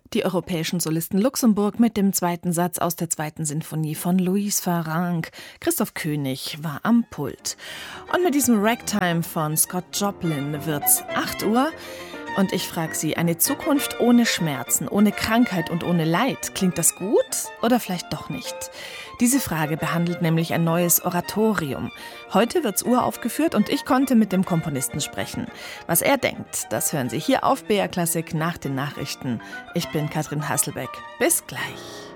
Die europäischen Solisten Luxemburg mit dem zweiten Satz aus der zweiten Sinfonie von Louis Farrenc. Christoph König war am Pult. Und mit diesem Ragtime von Scott Joplin wird's 8 Uhr. Und ich frage Sie, eine Zukunft ohne Schmerzen, ohne Krankheit und ohne Leid, klingt das gut oder vielleicht doch nicht? Diese Frage behandelt nämlich ein neues Oratorium. Heute wird's uraufgeführt und ich konnte mit dem Komponisten sprechen. Was er denkt, das hören Sie hier auf BR Klassik nach den Nachrichten. Ich bin Katrin Hasselbeck. Bis gleich.